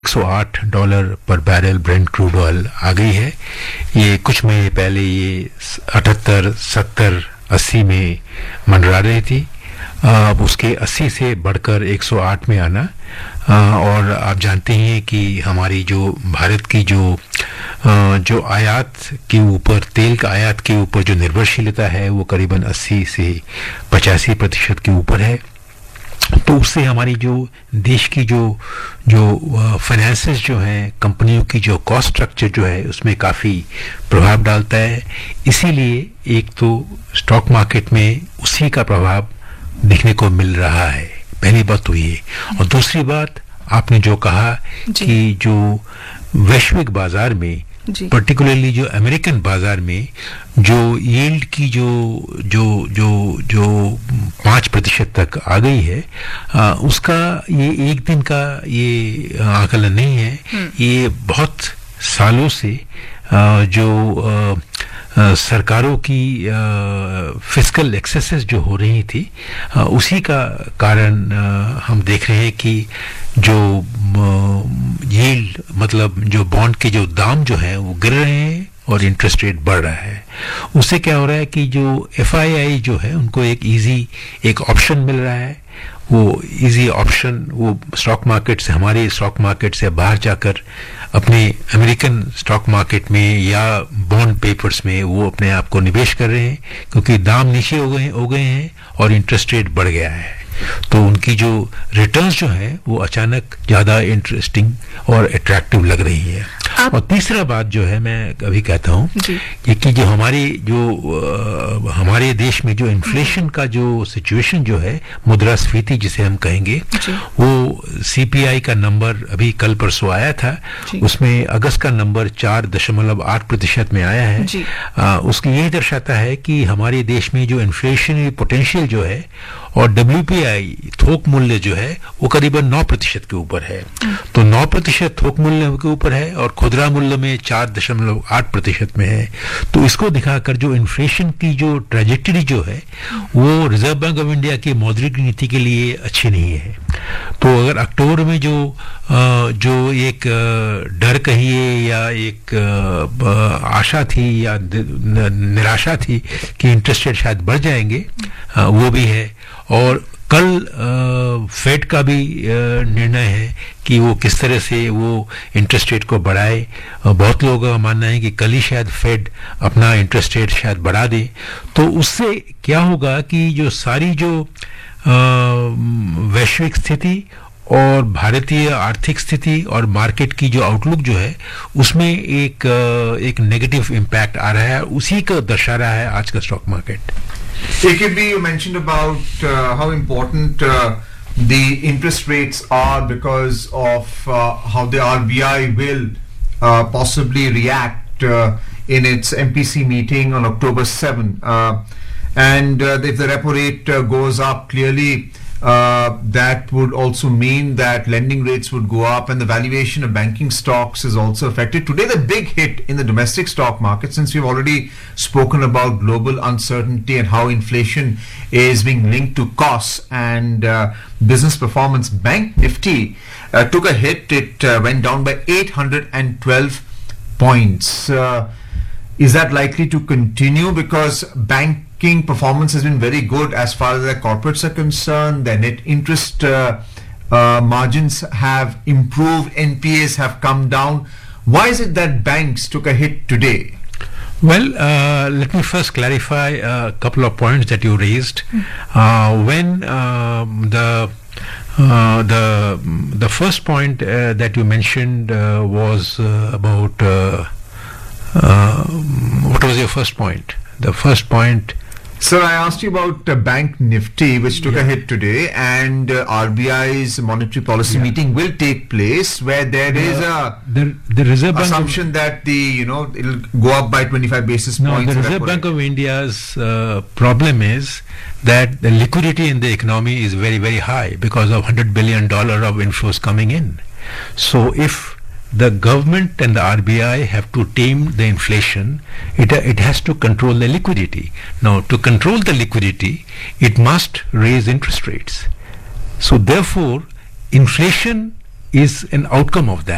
$108 पर barrel Brent crude oil आ गई है। ये कुछ महीने पहले ये 78, 70, 80 में मंडरा रही थी। अब उसके 80 से बढ़कर 108 में आना, और आप जानते हैं कि हमारी जो भारत की जो आयात के ऊपर, तेल का आयात के ऊपर जो निर्भरशीलता है वो करीबन 80 से 85% के ऊपर है। तो उससे हमारी जो देश की जो फाइनेंसेस जो हैं, कंपनियों की जो कॉस्ट स्ट्रक्चर जो है उसमें काफ़ी प्रभाव डालता है। इसीलिए एक तो स्टॉक मार्केट में उसी का प्रभाव देखने को मिल रहा है। पहली बात तो ये, और दूसरी बात आपने जो कहा कि जो वैश्विक बाजार में, पर्टिकुलरली जो अमेरिकन बाजार में जो यील्ड की जो 5% तक आ गई है, उसका ये एक दिन का ये आकलन नहीं है। ये बहुत सालों से जो सरकारों की फिस्कल एक्सेसेस जो हो रही थी, उसी का कारण हम देख रहे हैं कि जो यील्ड, मतलब जो बॉन्ड के जो दाम जो है वो गिर रहे हैं और इंटरेस्ट रेट बढ़ रहा है। उससे क्या हो रहा है कि जो FII जो है उनको एक ऑप्शन मिल रहा है। वो इजी ऑप्शन वो स्टॉक मार्केट से, हमारे स्टॉक मार्केट से बाहर जाकर अपने अमेरिकन स्टॉक मार्केट में या बॉन्ड पेपर्स में वो अपने आप को निवेश कर रहे हैं, क्योंकि दाम नीचे हो गए हैं और इंटरेस्ट रेट बढ़ गया है। तो उनकी जो रिटर्न्स जो है वो अचानक ज़्यादा इंटरेस्टिंग और अट्रैक्टिव लग रही है। और तीसरा बात जो है मैं अभी कहता हूँ कि जो हमारे देश में जो इन्फ्लेशन का जो सिचुएशन जो है, मुद्रास्फीति जिसे हम कहेंगे, वो CPI का नंबर अभी कल परसों आया था। उसमें अगस्त का नंबर 4.8% में आया है। उसकी यही दर्शाता है कि हमारे देश में जो इन्फ्लेशनरी पोटेंशियल जो है और WPI थोक मूल्य जो है वो करीबन 9% के ऊपर है। तो 9% थोक मूल्य के ऊपर है और खुदरा मूल्य में 4.8% में है। तो इसको दिखाकर जो इन्फ्लेशन की जो ट्रेजेक्टरी जो है वो रिजर्व बैंक ऑफ इंडिया की मौद्रिक नीति के लिए अच्छी नहीं है। तो अगर अक्टूबर में जो एक डर कहिए या एक आशा थी या निराशा थी कि इंटरेस्ट रेट शायद बढ़ जाएंगे, वो भी है। और कल फेड का भी निर्णय है कि वो किस तरह से वो इंटरेस्ट रेट को बढ़ाए। बहुत लोगों का मानना है कि कल ही शायद फेड अपना इंटरेस्ट रेट शायद बढ़ा दे। तो उससे क्या होगा कि जो सारी जो वैश्विक स्थिति और भारतीय आर्थिक स्थिति और मार्केट की जो आउटलुक जो है उसमें एक नेगेटिव इम्पैक्ट आ रहा है। उसी को दर्शा रहा है आज का stock market. AKB, you mentioned about how important the interest rates are because of how the RBI will possibly react in its MPC meeting on October 7. And if the repo rate goes up, clearly that would also mean that lending rates would go up and the valuation of banking stocks is also affected. Today, the big hit in the domestic stock market, since we've already spoken about global uncertainty and how inflation is being linked to costs and business performance, Bank Nifty took a hit. It went down by 812 points. Is that likely to continue? Because banking performance has been very good as far as their corporates are concerned. Their net interest margins have improved. NPAs have come down. Why is it that banks took a hit today? Well, let me first clarify a couple of points that you raised. When the first point that you mentioned was about what was your first point? The first point. Sir, I asked you about Bank Nifty, which took a hit today, and RBI's monetary policy meeting will take place, where there is the Reserve Bank assumption that it'll go up by 25 basis points. No, the Reserve Bank of India's problem is that the liquidity in the economy is very, very high because of $100 billion of inflows coming in. So if the government and the RBI have to tame the inflation, it has to control the liquidity. Now, to control the liquidity, it must raise interest rates. So therefore, inflation is an outcome of that.